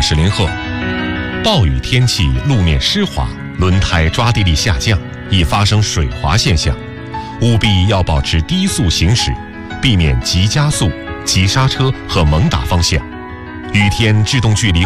驶铃后，暴雨天气路面湿滑，轮胎抓地力下降，易发生水滑现象，务必要保持低速行驶，避免急加速、急刹车和猛打方向。雨天制动距离